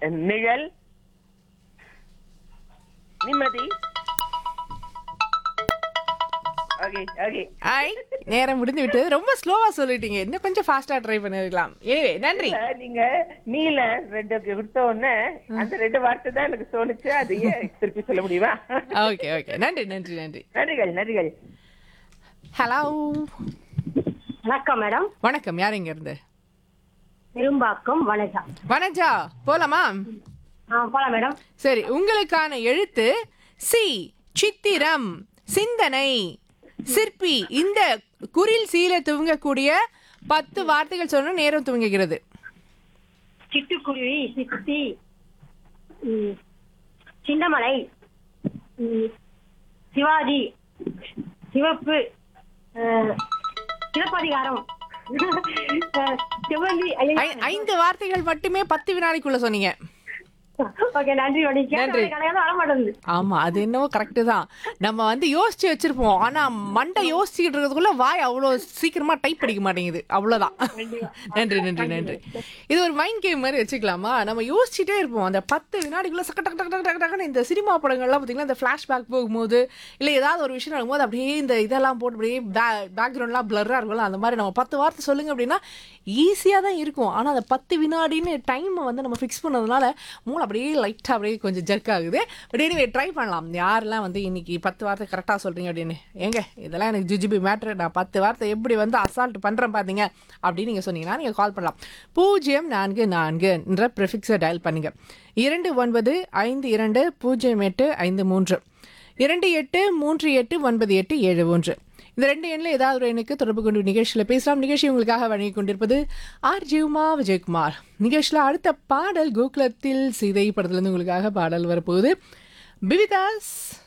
நிழல், நிம்மதி. Okay okay. ஐ நேரம் முடிந்து விட்டது. ரொம்ப ஸ்லோவா சொல்லிட்டீங்க. இன்னும் கொஞ்சம் ஃபாஸ்டா ட்ரை பண்ணிருக்கலாம். ஏவே நன்றி. நீங்க நீல ரெண்டு கொடுத்த உடனே அந்த ரெண்டு வார்த்தை தான் எனக்கு தோணுச்சு. அதையே திருப்பி சொல்ல முடியுமா? Okay okay. நன்றி நன்றி நன்றி. நன்றிகள் நன்றிகள். ஹலோ வணக்கம் மேடம். வணக்கம். யார் இங்க இருந்து? பெரும்பாக்கம் வனஜா. வனஜா போலாமா? போலாம் மேடம். சரி, உங்களுக்கான எழுத்து சி. சித்திரம், சிந்தனை, சிற்பி. இந்த குறில் சீல துவங்கக்கூடிய 10 வார்த்தைகள் சொன்ன நேரம் துவங்குகிறது. சிட்டுக்குருவி, சித்தி, சின்னமலை, சிவாஜி, சிவப்பு, சிலப்பதிகாரம், செவ்வந்தி. 5 வார்த்தைகள் மட்டுமே 10 வினாடிக்குள்ள சொன்னீங்க. ஓகே, நன்றி. நன்றி. வரமாட்டேங்குது. ஆமா, அது என்னவோ கரெக்ட் தான். நம்ம வந்து யோசிச்சு வச்சிருப்போம், ஆனா மண்டை யோசிச்சுட்டு இருக்கிறதுக்குள்ள வாய் அவ்வளவு சீக்கிரமா டைப் படிக்க மாட்டேங்குது. அவ்வளவுதான். நன்றி நன்றி நன்றி. இது ஒரு மைண்ட் கேம் மாதிரி வச்சுக்கலாமா? நம்ம யோசிச்சுட்டே இருப்போம். அந்த 10 வினாடிக்குள்ள சக்க டக்கு டக்கு டக்கு டக்குன்னு இந்த சினிமா படங்கள்லாம் பார்த்தீங்கன்னா இந்த ஃபிளாஷ்பேக் போகும்போது இல்ல ஏதாவது ஒரு விஷயம் நடக்கும்போது அப்படியே இந்த இதெல்லாம் போட்டு அப்படியே பேக்ரவுண்ட்லாம் பிளர்ரா இருக்கும்ல, அந்த மாதிரி நம்ம 10 வார்த்தை சொல்லுங்க அப்படின்னா ஈஸியா தான் இருக்கும். ஆனா அந்த 10 வினாடின்னு டைமை வந்து நம்ம ஃபிக்ஸ் பண்ணதுனால மூளை அப்படியே லைட்டா அப்படியே கொஞ்சம் ஜர்க் ஆகுது. பட் எனிவே ட்ரை பண்ணலாம். யாரெல்லாம் வந்து இன்னைக்கு 10 வார்த்தை கரெக்டாக சொல்றீங்க அப்படின்னு. ஏங்க இதெல்லாம் எனக்கு ஜிஜிபி மேட்ரு, நான் 10 வார்த்தை எப்படி வந்து அசால்ட் பண்றேன் பாத்தீங்க அப்படின்னு நீங்க சொன்னீங்கன்னா நீங்க கால் பண்ணலாம். 044 என்ற ப்ரிஃபிக்ஸை டயல் பண்ணுங்க. 29520853 28389871. இந்த 2 எண்ணில் ஏதாவது ஒரு எண்ணுக்கு தொடர்பு கொண்டு நிகழ்ச்சியில் பேசலாம். நிகழ்ச்சி உங்களுக்காக வழங்கி கொண்டிருப்பது ஆர்ஜிமா விஜயகுமார். நிகழ்ச்சியில் அடுத்த பாடல் கோகுலத்தில் சீதை படத்திலிருந்து உங்களுக்காக பாடல் வரப்போகுது. பிவிதாஸ்